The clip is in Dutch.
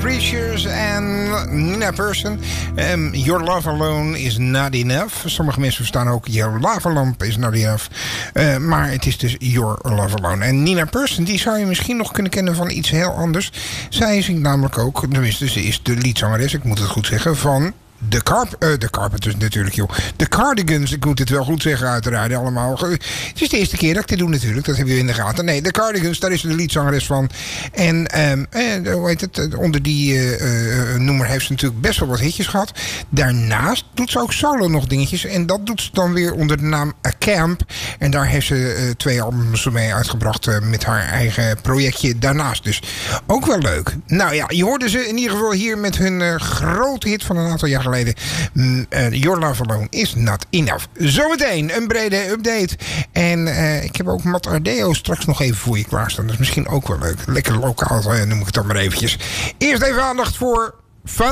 Preachers en Nina Persson. Your Love Alone is Not Enough. Sommige mensen verstaan ook Your Love Lamp is Not Enough. Maar het is dus Your Love Alone. En Nina Persson, die zou je misschien nog kunnen kennen van iets heel anders. Zij zingt namelijk ook, tenminste ze is de liedzangeres, ik moet het goed zeggen, van de Carpenters natuurlijk, joh. De Cardigans, ik moet het wel goed zeggen, uiteraard allemaal. Het is de eerste keer dat ik dit doe natuurlijk, dat hebben we in de gaten. Nee, de Cardigans, daar is ze de liedzangeres van. En hoe heet het? Onder die noemer heeft ze natuurlijk best wel wat hitjes gehad. Daarnaast doet ze ook solo nog dingetjes. En dat doet ze dan weer onder de naam A Camp. En daar heeft ze 2 albums mee uitgebracht met haar eigen projectje daarnaast. Dus ook wel leuk. Nou ja, je hoorde ze in ieder geval hier met hun grote hit van een aantal jaar geleden. Your Love Alone is Not Enough. Zometeen een brede update. En ik heb ook Matt Ardeo straks nog even voor je klaarstaan. Dat is misschien ook wel leuk. Lekker lokaal noem ik het dan maar eventjes. Eerst even aandacht voor